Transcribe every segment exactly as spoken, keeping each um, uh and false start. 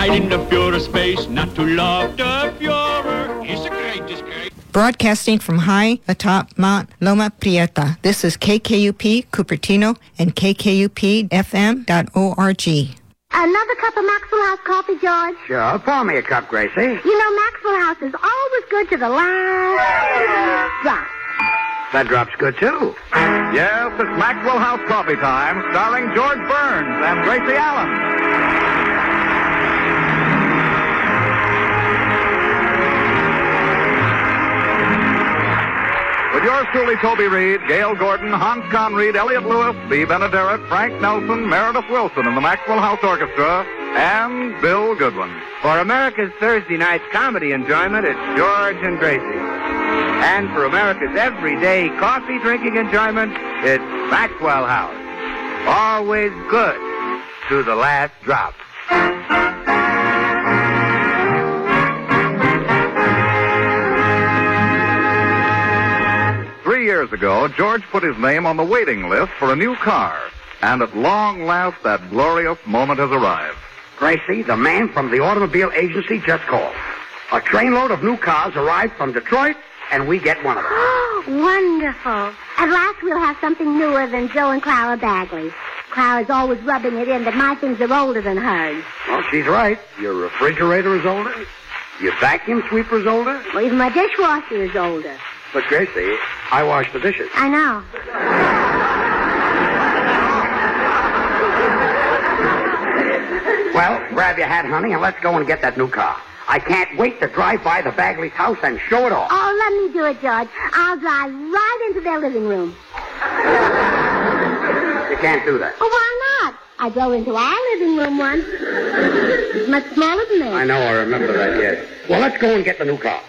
right in the pure space, not to love the Führer. He's the greatest, great. Broadcasting from high atop Mount Loma Prieta, this is K K U P Cupertino and K K U P F M dot org. Another cup of Maxwell House coffee, George? Sure. Pour me a cup, Gracie. You know, Maxwell House is always good to the last drop. That drop's good, too. Yes, it's Maxwell House Coffee Time, starring George Burns and Gracie Allen. With yours truly, Toby Reed, Gail Gordon, Hans Conried, Elliot Lewis, Bea Benaderet, Frank Nelson, Meredith Wilson, and the Maxwell House Orchestra, and Bill Goodwin. For America's Thursday night's comedy enjoyment, it's George and Gracie. And for America's everyday coffee-drinking enjoyment, it's Maxwell House. Always good to the last drop. Three years ago, George put his name on the waiting list for a new car. And at long last, that glorious moment has arrived. Gracie, the man from the automobile agency just called. A trainload of new cars arrived from Detroit, and we get one of them. Oh, wonderful. At last we'll have something newer than Joe and Clara Bagley. Clara's always rubbing it in that my things are older than hers. Well, she's right. Your refrigerator is older. Your vacuum sweeper is older. Well, even my dishwasher is older. But, Gracie, I wash the dishes. I know. Well, grab your hat, honey, and let's go and get that new car. I can't wait to drive by the Bagley's house and show it off. Oh, let me do it, George. I'll drive right into their living room. You can't do that. Oh, why not? I drove into our living room once. It's much smaller than this. I know, I remember that, yes. Well, let's go and get the new car.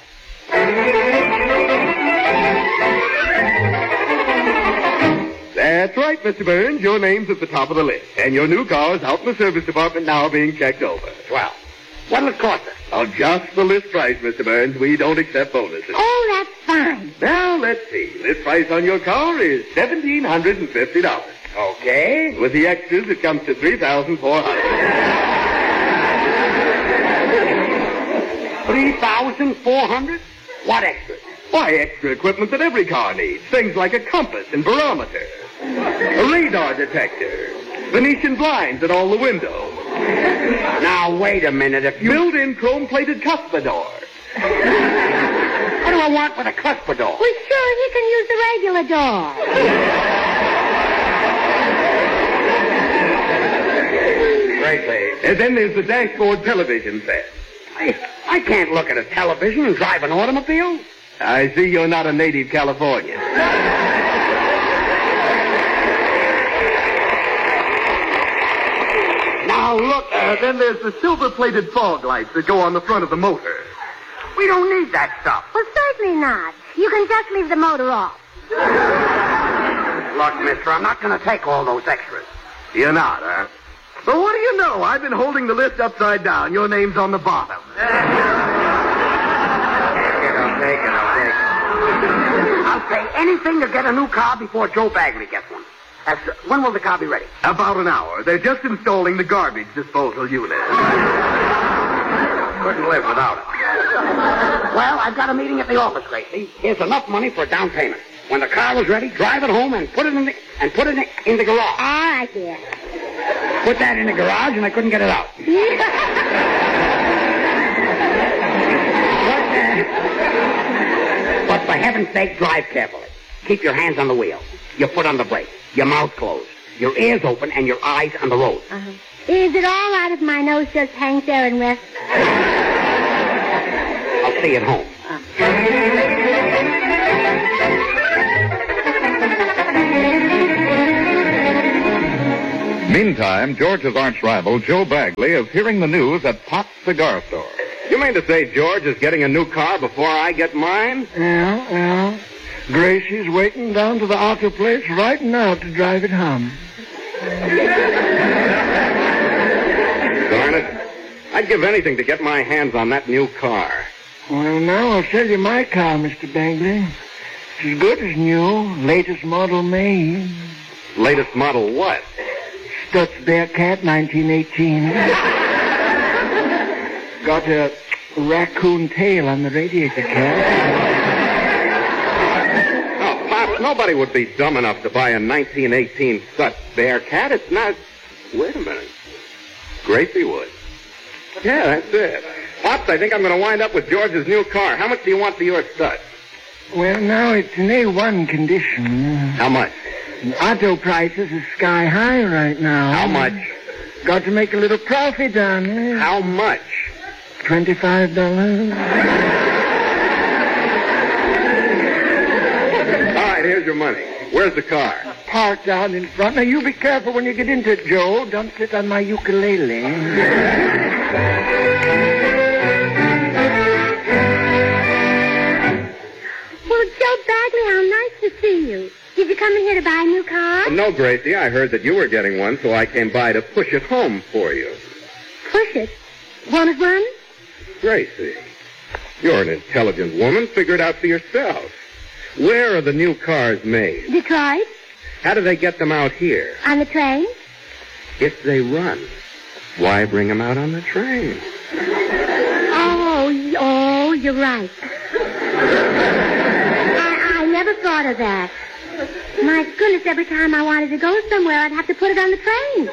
That's right, Mister Burns. Your name's at the top of the list. And your new car is out in the service department now being checked over. Well, what'll it cost us? Oh, just the list price, Mister Burns. We don't accept bonuses. Oh, that's fine. Now, let's see. List price on your car is one thousand seven hundred fifty dollars. Okay. With the extras, it comes to three thousand four hundred dollars. three thousand four hundred dollars? What extras? Why, extra equipment that every car needs. Things like a compass and barometer, a radar detector, Venetian blinds at all the windows. Now, wait a minute. If you... Built-in chrome-plated cuspidor. What do I want with a cuspidor? Well, sure, he can use the regular door. Gracie. And then there's the dashboard television set. I, I can't look at a television and drive an automobile. I see you're not a native Californian. Now, look, uh, then there's the silver-plated fog lights that go on the front of the motor. We don't need that stuff. Well, certainly not. You can just leave the motor off. Look, mister, I'm not going to take all those extras. You're not, huh? But what do you know? I've been holding the list upside down. Your name's on the bottom. Take it, I'll take it, I'll take it. I'll pay anything to get a new car before Joe Bagley gets one. That's, uh, when will the car be ready? About an hour. They're just installing the garbage disposal unit. Couldn't live without it. Well, I've got a meeting at the office, Gracie. Here's enough money for a down payment. When the car is ready, drive it home and put it in the and put it in, in the garage. All right, dear. Put that in the garage, and I couldn't get it out. but, uh, but for heaven's sake, drive carefully. Keep your hands on the wheel, your foot on the brake, your mouth closed, your ears open, and your eyes on the road. Uh-huh. Is it all right if my nose just hangs there and rests? I'll see you at home. Uh. Meantime, George's arch rival, Joe Bagley, is hearing the news at Pot's Cigar Store. You mean to say George is getting a new car before I get mine? Yeah, yeah. Gracie's waiting down to the auto place right now to drive it home. Darn it. I'd give anything to get my hands on that new car. Well, now I'll sell you my car, Mister Bagley. It's as good as new, latest model made. Latest model what? Stutz Bearcat nineteen eighteen. Got a raccoon tail on the radiator cap. Oh, Pop, nobody would be dumb enough to buy a nineteen eighteen Sutz Bearcat. It's not... Wait a minute. Gracie would. Yeah, that's it. Pops, I think I'm going to wind up with George's new car. How much do you want for your Sutz? Well, now it's in A one condition. How much? Auto prices are sky high right now. How much? Got to make a little profit on it. How much? Twenty-five dollars. All right, here's your money. Where's the car? Parked out in front. Now, you be careful when you get into it, Joe. Don't sit on my ukulele. Well, Joe Bagley, how nice to see you. Did you come in here to buy a new car? No, Gracie, I heard that you were getting one, so I came by to push it home for you. Push it. Want one? Gracie, you're an intelligent woman. Figure it out for yourself. Where are the new cars made? Detroit? How do they get them out here? On the train? If they run, why bring them out on the train? Oh, y- oh, you're right. I, I never thought of that. My goodness, every time I wanted to go somewhere, I'd have to put it on the train.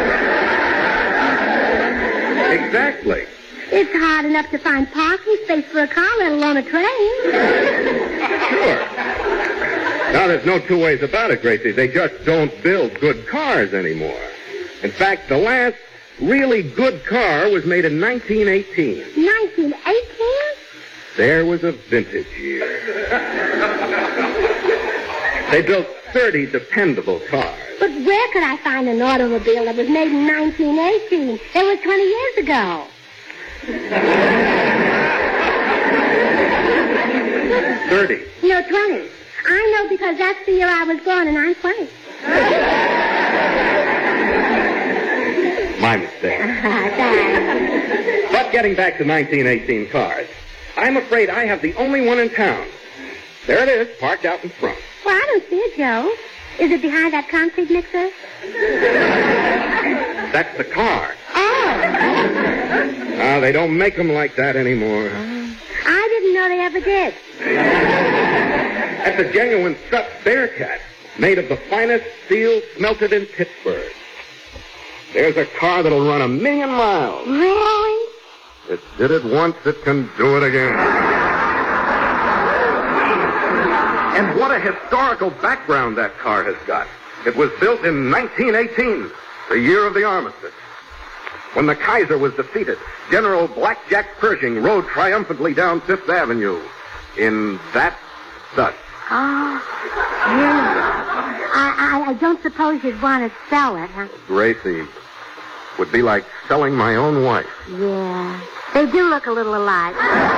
Exactly. It's hard enough to find parking space for a car, let alone a train. Sure. Now, there's no two ways about it, Gracie. They just don't build good cars anymore. In fact, the last really good car was made in nineteen eighteen. nineteen eighteen? There was a vintage year. They built thirty dependable cars. But where could I find an automobile that was made in nineteen eighteen? That was twenty years ago. thirty. No, twenty. I know because that's the year I was born, and I'm twenty. My mistake. Thanks. But getting back to nineteen eighteen cars, I'm afraid I have the only one in town. There it is, parked out in front. Well, I don't see it, Joe. Is it behind that concrete mixer? That's the car. Oh. Ah, they don't make them like that anymore. I didn't know they ever did. That's a genuine Sutz Bearcat, made of the finest steel smelted in Pittsburgh. There's a car that'll run a million miles. Really? It did it once, it can do it again. And what a historical background that car has got. It was built in nineteen eighteen, the year of the armistice. When the Kaiser was defeated, General Blackjack Pershing rode triumphantly down Fifth Avenue in that Sutz. Oh, really? I, I, I don't suppose you'd want to sell it, huh? Gracie, would be like selling my own wife. Yeah. They do look a little alike.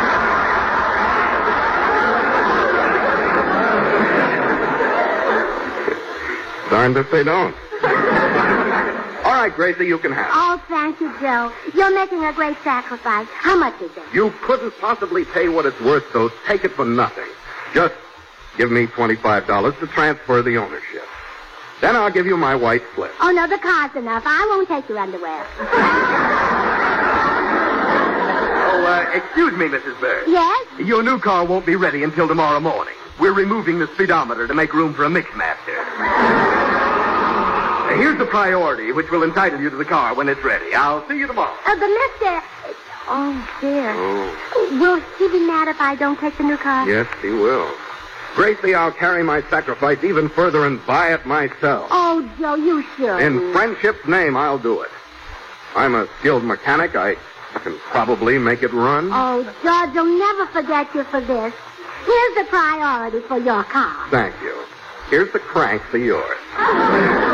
Darned if they don't. All right, Gracie, you can have it. Oh, thank you, Joe. You're making a great sacrifice. How much is it? You couldn't possibly pay what it's worth, so take it for nothing. Just give me twenty-five dollars to transfer the ownership. Then I'll give you my white slip. Oh, no, the car's enough. I won't take your underwear. Oh, uh, excuse me, Missus Bird. Yes? Your new car won't be ready until tomorrow morning. We're removing the speedometer to make room for a mixmaster. Uh, here's the priority, which will entitle you to the car when it's ready. I'll see you tomorrow. Uh, but Mister... Oh, dear. Oh. Will he be mad if I don't take the new car? Yes, he will. Gracie, I'll carry my sacrifice even further and buy it myself. Oh, Joe, you should. In friendship's name, I'll do it. I'm a skilled mechanic. I can probably make it run. Oh, George, you'll never forget you for this. Here's the priority for your car. Thank you. Here's the crank for yours.